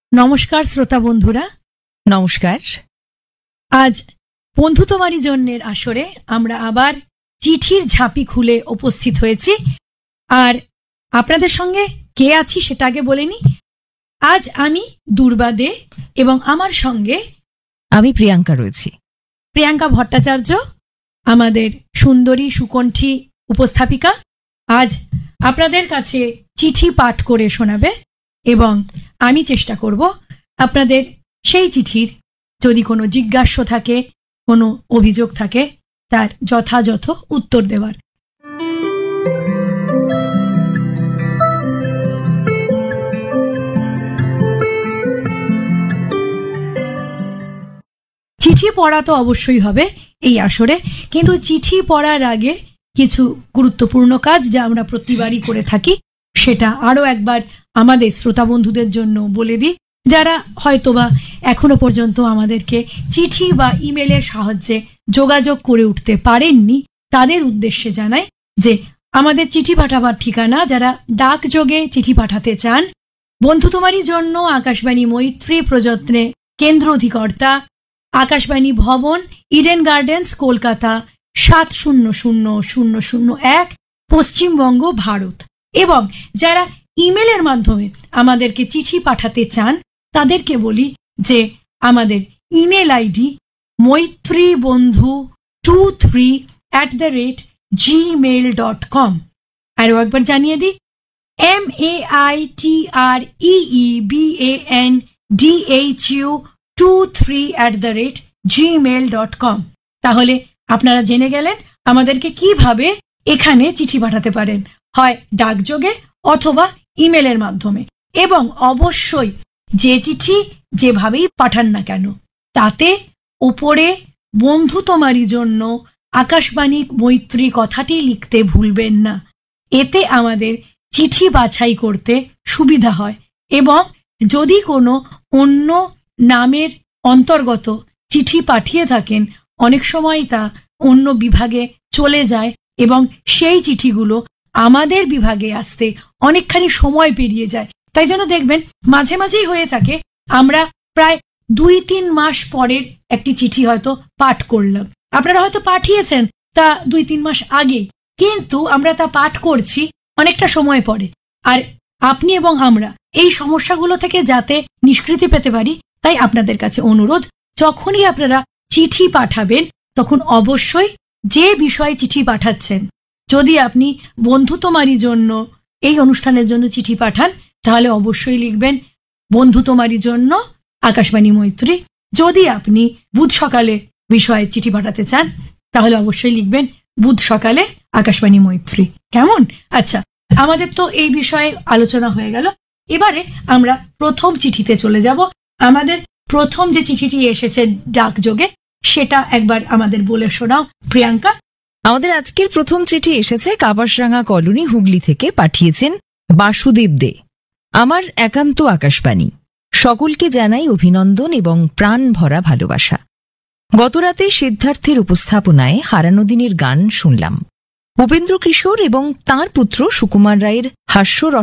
নমস্কার শ্রোতা বন্ধুরা। নমস্কার। আজ বন্ধু তোমারই জন্যের আসরে আমরা আবার চিঠির ঝাঁপি খুলে উপস্থিত হয়েছি। আর আপনাদের সঙ্গে কে আছি সেটা আগে বলে নি। আজ আমি দুর্বা দে এবং আমার সঙ্গে আমি প্রিয়াঙ্কা রয়েছি। প্রিয়াঙ্কা ভট্টাচার্য আমাদের সুন্দরী সুকণ্ঠী উপস্থাপিকা আজ আপনাদের কাছে চিঠি পাঠ করে শোনাবে এবং আমি চেষ্টা করব আপনাদের সেই চিঠির যদি কোনো জিজ্ঞাস্য থাকে, কোনো অভিযোগ থাকে, তার যথাযথ উত্তর দেওয়ার। চিঠি পড়া তো অবশ্যই হবে এই আসরে, কিন্তু চিঠি পড়ার আগে কিছু গুরুত্বপূর্ণ কাজ যা আমরা প্রতিবারই করে থাকি সেটা আরও একবার আমাদের শ্রোতা বন্ধুদের জন্য বলে দিই, যারা হয়তোবা এখনো পর্যন্ত আমাদেরকে চিঠি বা ইমেলের সাহায্যে যোগাযোগ করে উঠতে পারেননি। তাদের উদ্দেশ্যে জানাই যে আমাদের চিঠি পাঠাবার ঠিকানা, যারা ডাকযোগে চিঠি পাঠাতে চান, বন্ধু তোমারই জন্য আকাশবাণী মৈত্রী প্রযত্নে কেন্দ্র অধিকর্তা, আকাশবাণী ভবন, ইডেন গার্ডেন্স, কলকাতা ৭০০০০১, পশ্চিমবঙ্গ, ভারত। এবং যারা ইমেলের মাধ্যমে আমাদেরকে চিঠি পাঠাতে চান তাদেরকে বলি যে আমাদের ইমেল আইডি maitribandhu23@gmail.com। আরও একবার জানিয়ে দিই, MAITREEBANDHU23@gmail.com। তাহলে আপনারা জেনে গেলেন আমাদেরকে কিভাবে এখানে চিঠি পাঠাতে পারেন, হয় ডাকযোগে অথবা ইমেলের মাধ্যমে। এবং অবশ্যই যে চিঠি যেভাবেই পাঠান না কেন তাতে উপরে বন্ধু তোমারই জন্য আকাশবাণী মৈত্রী কথাটি লিখতে ভুলবেন না। এতে আমাদের চিঠি বাছাই করতে সুবিধা হয় এবং যদি কোনো অন্য নামের অন্তর্গত চিঠি পাঠিয়ে থাকেন অনেক সময় তা অন্য বিভাগে চলে যায় এবং সেই চিঠিগুলো আমাদের বিভাগে আসতে অনেকখানি সময় পেরিয়ে যায়। তাই জন্য দেখবেন মাঝে মাঝেই হয়ে থাকে আমরা প্রায় ২-৩ মাস পরের একটি চিঠি হয়তো পাঠ করলাম। আপনারা হয়তো পাঠিয়েছেন তা ২-৩ মাস আগে, কিন্তু আমরা তা পাঠ করছি অনেকটা সময় পরে। আর আপনি এবং আমরা এই সমস্যাগুলো থেকে যাতে নিষ্কৃতি পেতে পারি, তাই আপনাদের কাছে অনুরোধ, যখনই আপনারা চিঠি পাঠাবেন তখন অবশ্যই যে বিষয়ে চিঠি পাঠাচ্ছেন, যদি আপনি বন্ধু তোমারই জন্য এই অনুষ্ঠানের জন্য চিঠি পাঠান তাহলে অবশ্যই লিখবেন বন্ধু তোমারই জন্য আকাশবাণী মৈত্রী। যদি আপনি বুধ সকালে বিষয়ে চিঠি পাঠাতে চান তাহলে অবশ্যই লিখবেন বুধ সকালে আকাশবাণী মৈত্রী। কেমন? আচ্ছা, আমাদের তো এই বিষয়ে আলোচনা হয়ে গেল। এবারে আমরা প্রথম চিঠিতে চলে যাব। আমাদের প্রথম যে চিঠিটি এসেছে ডাকযোগে সেটা একবার আমাদের বলে শোনাও প্রিয়াঙ্কা। আমাদের আজকের প্রথম চিঠি এসেছে কাপাসরাঙ্গা কলোনি, হুগলি থেকে। পাঠিয়েছেন বাসুদেব দে। আমার একান্ত আকাশবাণী, সকলকে জানাই অভিনন্দন এবং প্রাণ ভরা ভালোবাসা। গতরাতে সিদ্ধার্থের উপস্থাপনায় হারানো দিনের গান শুনলাম। উপেন্দ্র কিশোর এবং তাঁর পুত্র সুকুমার রায়ের হাস্য